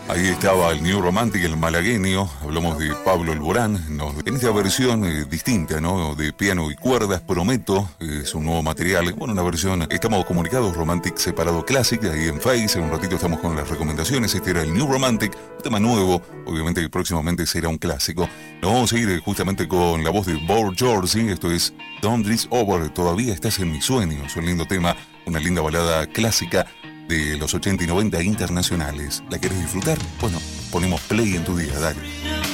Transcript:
Ahí estaba el New Romantic, el malagueño. Hablamos de Pablo Alborán. En esta versión distinta, ¿no? De piano y cuerdas, Prometo. Es un nuevo material. Bueno, una versión. Estamos comunicados, Romantic separado Classic. Ahí en Face. En un ratito estamos con las recomendaciones. Este era el New Romantic. Un tema nuevo. Obviamente que próximamente será un clásico. Nos vamos a ir justamente con la voz de Bob George. Esto es Don't Drift Over. Todavía estás en mis sueños. Un lindo tema. Una linda balada clásica de los 80 y 90 internacionales. ¿La querés disfrutar? Bueno, ponemos play en tu día, dale.